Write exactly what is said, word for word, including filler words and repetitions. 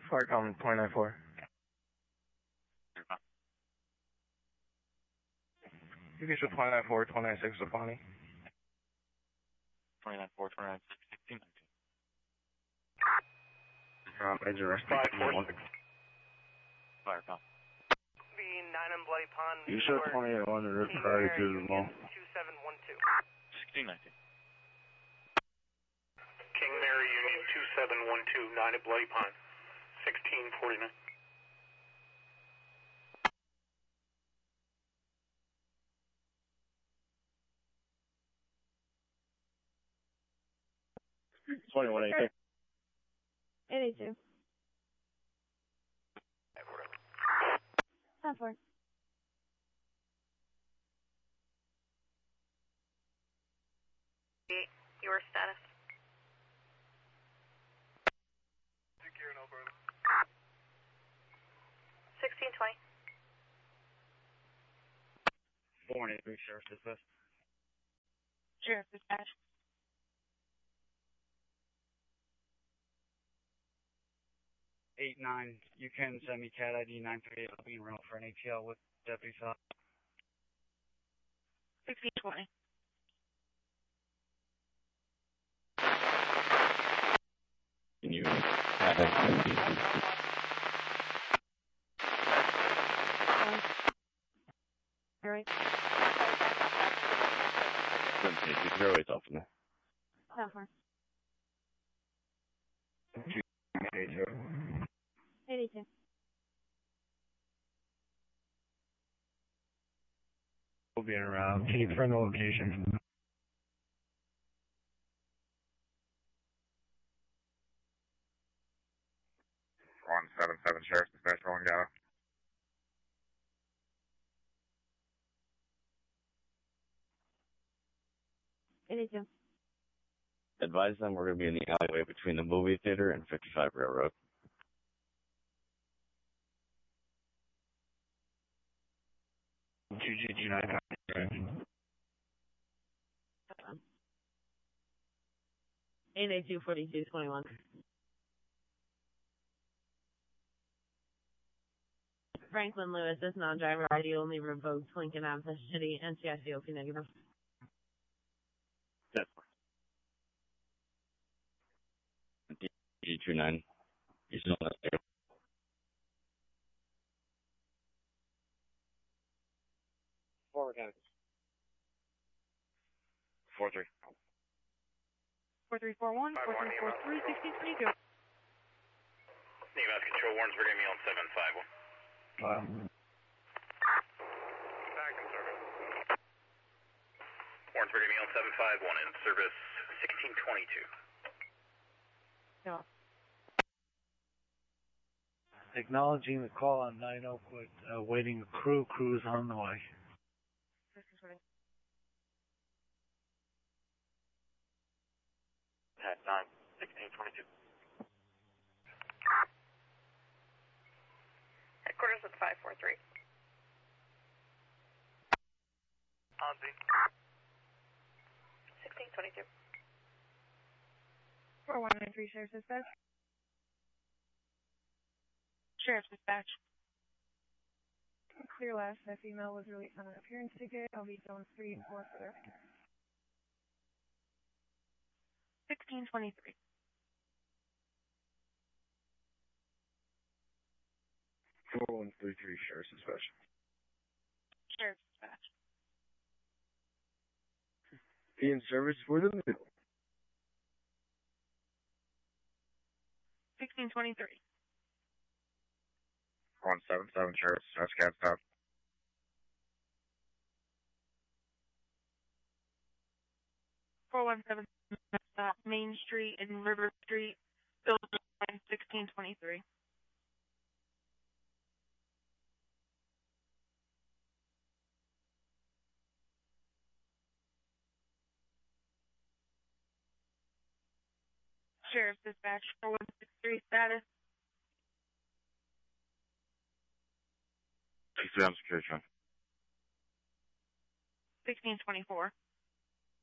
Firecom twenty-nine four. You can show twenty-nine four, twenty-nine six to Bonnie. twenty-nine four, twenty-nine six, sixteen nineteen. Um, Major Rescue. five four six. Firecom. B nine on Bloody Pond. You show twenty-eight one to Rip Priority to the mall. two seven one two. sixteen nineteen. King Mary Union two seven one two, nine at Bloody Pond. sixteen forty-nine. twenty-one eighty. eighty-two. ten four. Your status. sixteen twenty. four eighty-three, Sheriff's Dispatch. Sheriff's Dispatch. eight nine, you can send me cat I D nine three eight, being rental for an A T L with Deputy South. sixteen twenty. Can you have that? All right. You can always off in there. ten four. eighty-two. eighty-two. We'll be around. Can you confirm the location? one seven seven, Sheriff's Dispatch, rolling data. eighty-two. Advise them we're going to be in the alleyway between the movie theater and fifty-five Railroad. two G G nine. eighty-two forty-two twenty-one. Franklin Lewis is non-driver I D only revoked Lincoln Avenue City N C I C O P negative. That's G two nine. He's still not there. Forward county. four three. four three four one, four three four three, sixteen twenty-two. Navas Control, Warrensburg, A M E on seven five one. Wow. Back in service. Warrensburg, A M E on seven five one, in service sixteen twenty-two. Yeah. Acknowledging the call on nine Oakwood, uh, waiting crew, crews on the way. At nine, sixteen twenty-two. Headquarters at five four three. Ozzy. sixteen twenty-two. four one nine three, Sheriff's Dispatch. Sheriff's Dispatch. Clear last, that female was released on an appearance ticket. I'll be zone three and four for their sixteen twenty-three. four one three three, Sheriff's Dispatch. Sheriff's Dispatch. Be in service for the middle. sixteen twenty-three. one seven seven, Sheriff's Dispatch, cat stop. four one seven, uh, Main Street and River Street, building line sixteen twenty-three. Sheriff's Dispatch, four one six three, status. sixty-seven, security truck. sixteen twenty-four.